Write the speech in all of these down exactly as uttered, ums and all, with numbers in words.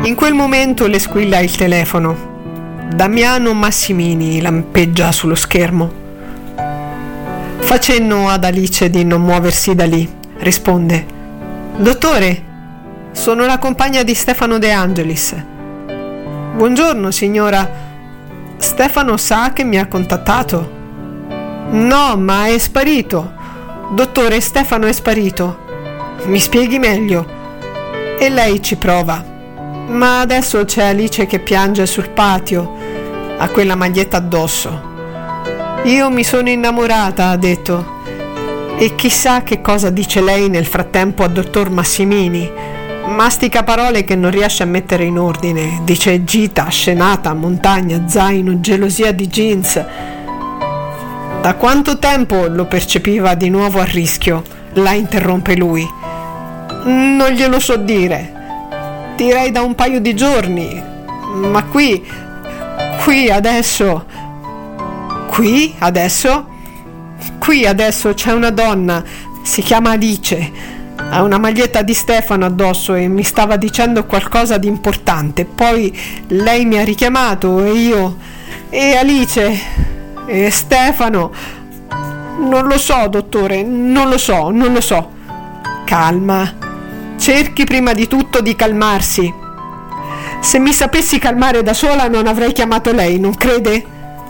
In quel momento le squilla il telefono. Damiano Massimini lampeggia sullo schermo. Fa cenno ad Alice di non muoversi da lì. Risponde: dottore, sono la compagna di Stefano De Angelis. Buongiorno signora, Stefano sa che mi ha contattato? No, ma è sparito. Dottore, Stefano è sparito. Mi spieghi meglio? E lei ci prova. Ma adesso c'è Alice che piange sul patio, ha quella maglietta addosso. Io mi sono innamorata, ha detto. E chissà che cosa dice lei nel frattempo a dottor Massimini. Mastica parole che non riesce a mettere in ordine. Dice gita, scenata, montagna, zaino, gelosia di jeans. Da quanto tempo lo percepiva di nuovo a rischio? La interrompe lui. Non glielo so dire. Direi da un paio di giorni. Ma qui, qui adesso... Qui adesso? Qui adesso c'è una donna, si chiama Alice, ha una maglietta di Stefano addosso e mi stava dicendo qualcosa di importante. Poi lei mi ha richiamato e io... E Alice... E Stefano... Non lo so, dottore, non lo so, non lo so. Calma. Cerchi prima di tutto di calmarsi. Se mi sapessi calmare da sola non avrei chiamato lei, non crede?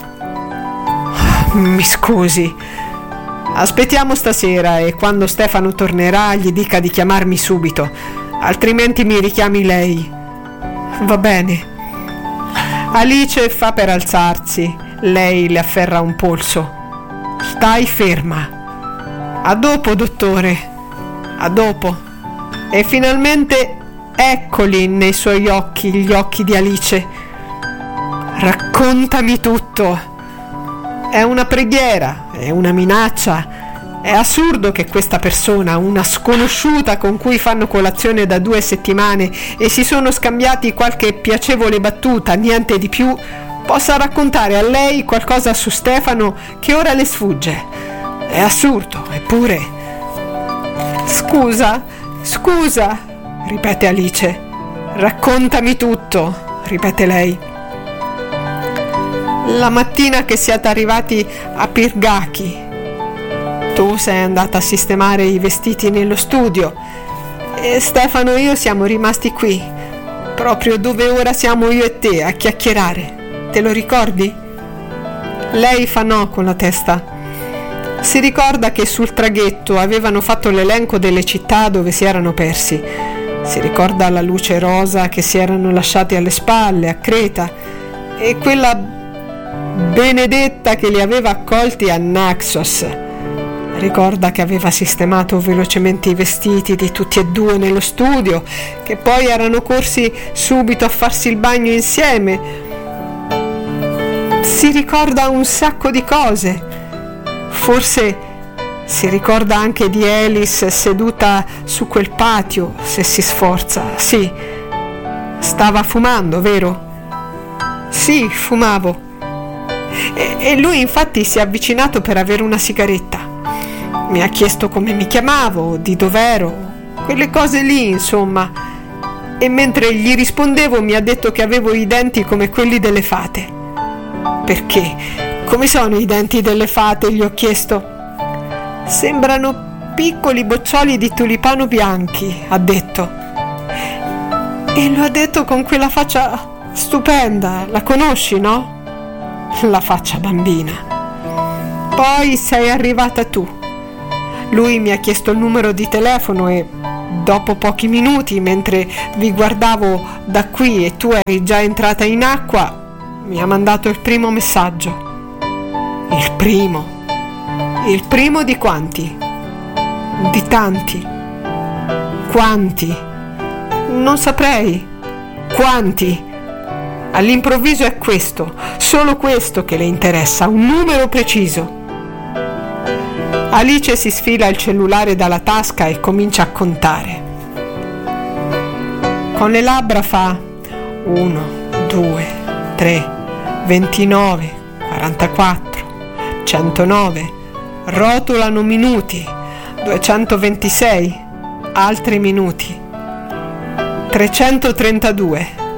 Mi scusi. Aspettiamo stasera e quando Stefano tornerà gli dica di chiamarmi subito, altrimenti mi richiami lei. Va bene. Alice fa per alzarsi. Lei le afferra un polso. Stai ferma. A dopo, dottore. A dopo. E finalmente eccoli nei suoi occhi, gli occhi di Alice. Raccontami tutto. È una preghiera, è una minaccia. È assurdo che questa persona, una sconosciuta con cui fanno colazione da due settimane e si sono scambiati qualche piacevole battuta, niente di più, possa raccontare a lei qualcosa su Stefano che ora le sfugge. È assurdo, eppure... Scusa, scusa, ripete Alice. Raccontami tutto, ripete lei. La mattina che siete arrivati a Pirgaki, tu sei andata a sistemare i vestiti nello studio e Stefano e io siamo rimasti qui, proprio dove ora siamo io e te, a chiacchierare. Te lo ricordi? Lei fa no con la testa. Si ricorda che sul traghetto avevano fatto l'elenco delle città dove si erano persi. Si ricorda la luce rosa che si erano lasciati alle spalle a Creta e quella benedetta che li aveva accolti a Naxos. Ricorda che aveva sistemato velocemente i vestiti di tutti e due nello studio, che poi erano corsi subito a farsi il bagno insieme. Si ricorda un sacco di cose. Forse si ricorda anche di Alice seduta su quel patio, se si sforza. Sì, stava fumando, vero? Sì, fumavo. E, e lui infatti si è avvicinato per avere una sigaretta. Mi ha chiesto come mi chiamavo, di dov'ero, quelle cose lì, insomma. E mentre gli rispondevo mi ha detto che avevo i denti come quelli delle fate. Perché? Come sono i denti delle fate? Gli ho chiesto. Sembrano piccoli boccioli di tulipano bianchi, ha detto. E lo ha detto con quella faccia stupenda. La conosci, no? La faccia bambina. Poi sei arrivata tu. Lui mi ha chiesto il numero di telefono e dopo pochi minuti, mentre vi guardavo da qui e tu eri già entrata in acqua, mi ha mandato il primo messaggio. Il primo. Il primo di quanti? Di tanti. Quanti? Non saprei. Quanti? All'improvviso è questo, solo questo che le interessa, un numero preciso. Alice si sfila il cellulare dalla tasca e comincia a contare. Con le labbra fa uno, due, tre, ventinove, quarantaquattro, centonove, rotolano minuti, duecentoventisei, altri minuti, trecentotrentadue.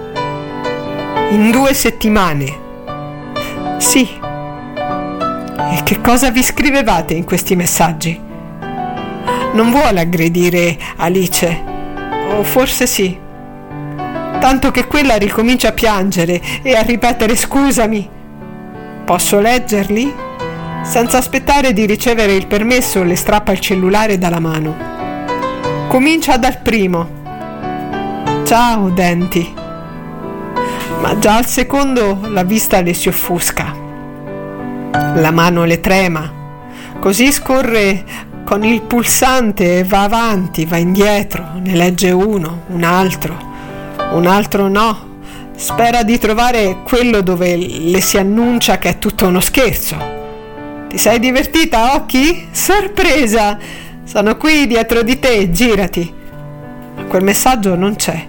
In due settimane. Sì. E che cosa vi scrivevate in questi messaggi? Non vuole aggredire Alice, o forse sì. Tanto che quella ricomincia a piangere e a ripetere scusami. Posso leggerli? Senza aspettare di ricevere il permesso, le strappa il cellulare dalla mano. Comincia dal primo. Ciao, denti. Ma già al secondo la vista le si offusca. La mano le trema. Così scorre con il pulsante e va avanti, va indietro, ne legge uno, un altro, un altro no. Spera di trovare quello dove le si annuncia che è tutto uno scherzo. Ti sei divertita, Occhi? Sorpresa! Sono qui dietro di te, girati. Ma quel messaggio non c'è.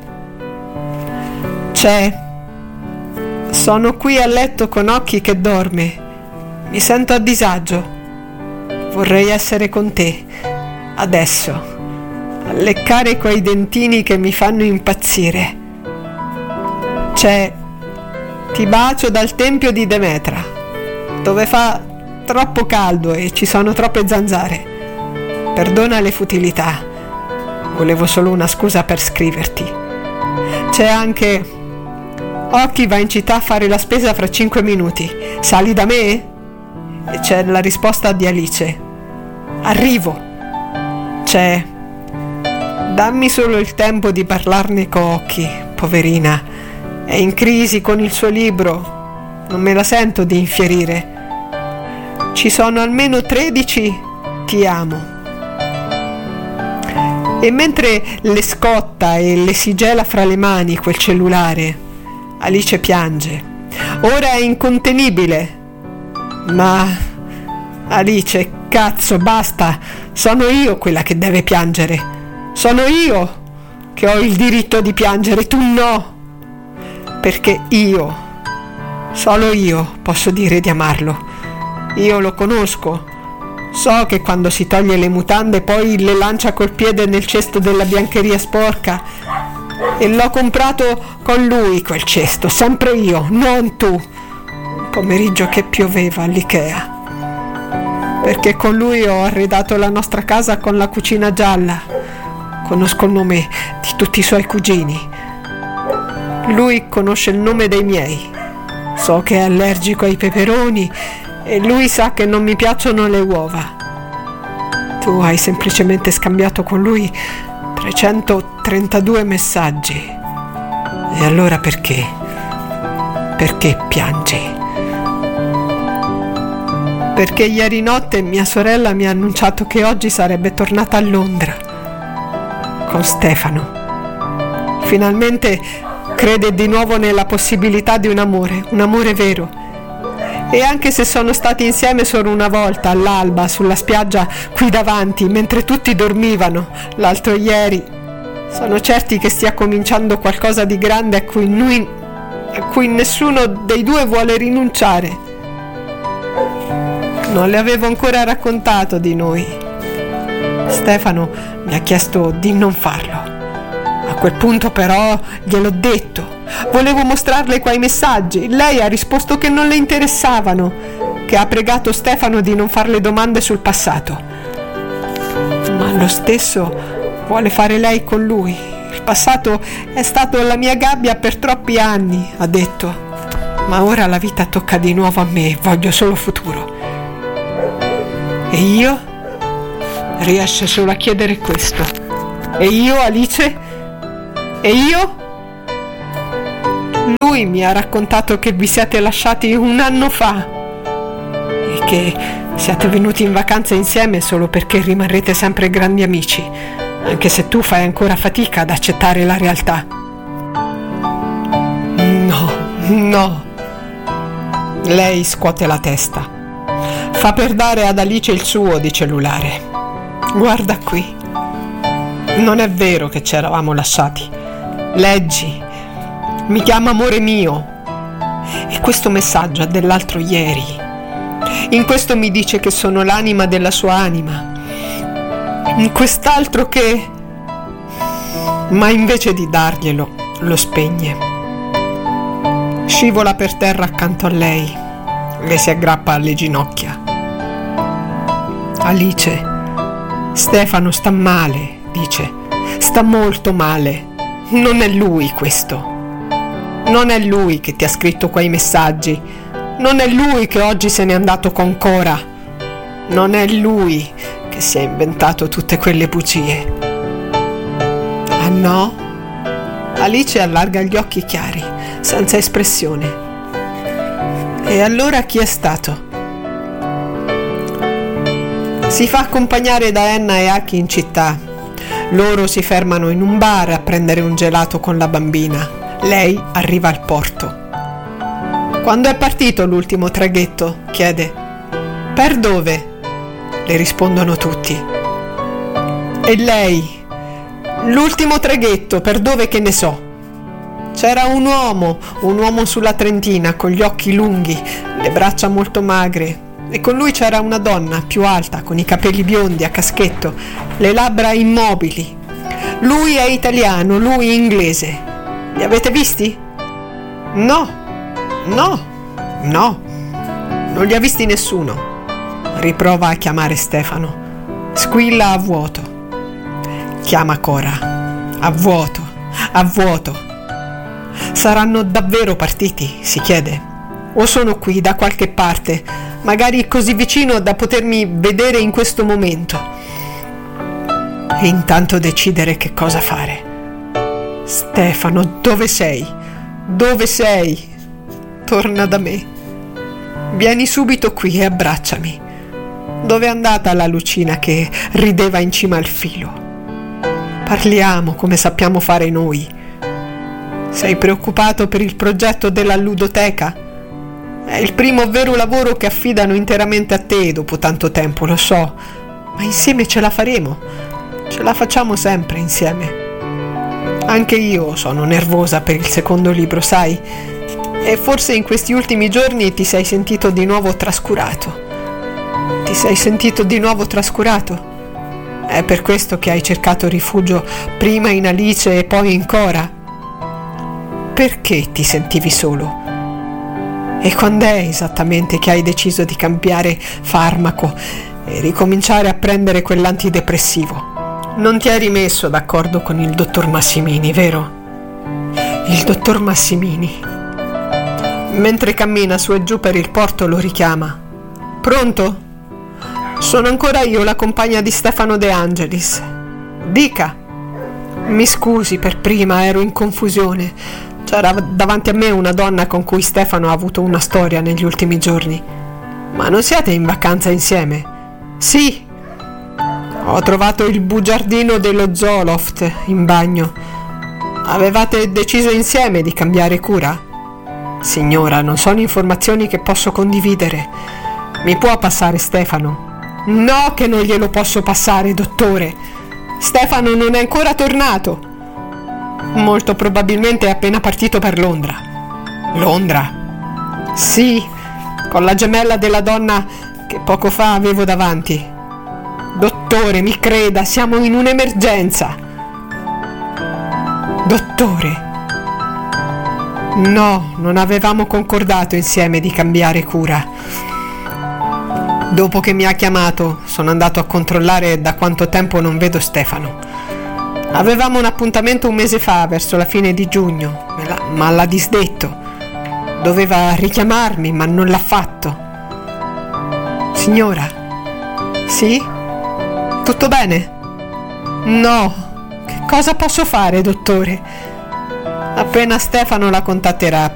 C'è. Sono qui a letto con Occhi che dorme. Mi sento a disagio. Vorrei essere con te, adesso, a leccare quei dentini che mi fanno impazzire. C'è. Ti bacio dal tempio di Demetra, dove fa troppo caldo e ci sono troppe zanzare. Perdona le futilità, volevo solo una scusa per scriverti. C'è anche. Occhi va in città a fare la spesa fra cinque minuti. Sali da me? E c'è la risposta di Alice. Arrivo. C'è. Dammi solo il tempo di parlarne con Occhi, poverina. È in crisi con il suo libro. Non me la sento di infierire. Ci sono almeno tredici ti amo. E mentre le scotta e le si gela fra le mani quel cellulare, Alice piange. Ora è incontenibile. Ma Alice, cazzo, basta. Sono io quella che deve piangere. Sono io che ho il diritto di piangere, tu no. Perché io, solo io posso dire di amarlo. Io lo conosco. So che quando si toglie le mutande poi le lancia col piede nel cesto della biancheria sporca. E l'ho comprato con lui quel cesto, sempre io, non tu. Un pomeriggio che pioveva all'Ikea. Perché con lui ho arredato la nostra casa con la cucina gialla. Conosco il nome di tutti i suoi cugini. Lui conosce il nome dei miei. So che è allergico ai peperoni e lui sa che non mi piacciono le uova. Tu hai semplicemente scambiato con lui trecentotrentadue messaggi. E allora perché? Perché piangi? Perché ieri notte mia sorella mi ha annunciato che oggi sarebbe tornata a Londra con Stefano. Finalmente crede di nuovo nella possibilità di un amore, un amore vero. E anche se sono stati insieme solo una volta all'alba sulla spiaggia qui davanti, mentre tutti dormivano l'altro ieri, sono certi che stia cominciando qualcosa di grande a cui, noi, a cui nessuno dei due vuole rinunciare. Non le avevo ancora raccontato di noi. Stefano mi ha chiesto di non farlo. A quel punto però gliel'ho detto. Volevo mostrarle quei messaggi. Lei ha risposto che non le interessavano, che ha pregato Stefano di non farle domande sul passato. Ma lo stesso vuole fare lei con lui. Il passato è stato la mia gabbia per troppi anni, ha detto. Ma ora la vita tocca di nuovo a me, voglio solo futuro. E io? Riesce solo a chiedere questo. E io, Alice? E io? Lui mi ha raccontato che vi siete lasciati un anno fa e che siete venuti in vacanza insieme solo perché rimarrete sempre grandi amici, anche se tu fai ancora fatica ad accettare la realtà. No, no. Lei scuote la testa. Fa per dare ad Alice il suo di cellulare. Guarda qui. Non è vero che ci eravamo lasciati. Leggi. Mi chiama amore mio. E questo messaggio è dell'altro ieri. In questo mi dice che sono l'anima della sua anima. In quest'altro che... Ma invece di darglielo, lo spegne. Scivola per terra accanto a lei. Le si aggrappa alle ginocchia. Alice, Stefano sta male, dice. Sta molto male. Non è lui questo. Non è lui che ti ha scritto quei messaggi. Non è lui che oggi se n'è andato con Cora. Non è lui che si è inventato tutte quelle bugie. Ah no? Alice allarga gli occhi chiari, senza espressione. E allora chi è stato? Si fa accompagnare da Anna e Aki in città. Loro si fermano in un bar a prendere un gelato con la bambina. Lei arriva al porto. Quando è partito l'ultimo traghetto? Chiede. Per dove? Le rispondono tutti. E lei? L'ultimo traghetto, per dove che ne so? C'era un uomo, un uomo sulla Trentina, con gli occhi lunghi, le braccia molto magre, e con lui c'era una donna più alta, con i capelli biondi a caschetto, le labbra immobili. Lui è italiano, lui inglese. Li avete visti? No, no, no, non li ha visti nessuno. Riprova a chiamare Stefano. Squilla a vuoto. Chiama Cora. A vuoto, a vuoto. Saranno davvero partiti? Si chiede. O sono qui da qualche parte, magari così vicino da potermi vedere in questo momento. E intanto decidere che cosa fare. Stefano, dove sei? Dove sei? Torna da me. Vieni subito qui e abbracciami. Dove è andata la Lucina che rideva in cima al filo? Parliamo come sappiamo fare noi. Sei preoccupato per il progetto della ludoteca? È il primo vero lavoro che affidano interamente a te dopo tanto tempo, lo so, ma insieme ce la faremo. Ce la facciamo sempre insieme. Anche io sono nervosa per il secondo libro, sai? E forse in questi ultimi giorni ti sei sentito di nuovo trascurato. Ti sei sentito di nuovo trascurato? È per questo che hai cercato rifugio prima in Alice e poi in Cora? Perché ti sentivi solo? E quando è esattamente che hai deciso di cambiare farmaco e ricominciare a prendere quell'antidepressivo? Non ti hai rimesso d'accordo con il dottor Massimini, vero? Il dottor Massimini. Mentre cammina su e giù per il porto lo richiama. Pronto? Sono ancora io, la compagna di Stefano De Angelis. Dica. Mi scusi per prima, ero in confusione. C'era davanti a me una donna con cui Stefano ha avuto una storia negli ultimi giorni. Ma non siete in vacanza insieme? Sì. Ho trovato il bugiardino dello Zoloft in bagno. Avevate deciso insieme di cambiare cura? Signora, non sono informazioni che posso condividere. Mi può passare Stefano? No, che non glielo posso passare, dottore. Stefano non è ancora tornato. Molto probabilmente è appena partito per Londra. Londra? Sì, con la gemella della donna che poco fa avevo davanti. Dottore, mi creda, siamo in un'emergenza. Dottore. No, non avevamo concordato insieme di cambiare cura. Dopo che mi ha chiamato, sono andato a controllare da quanto tempo non vedo Stefano. Avevamo un appuntamento un mese fa, verso la fine di giugno, ma l'ha disdetto. Doveva richiamarmi, ma non l'ha fatto. Signora? Sì? Tutto bene? No. Che cosa posso fare, dottore? Appena Stefano la contatterà,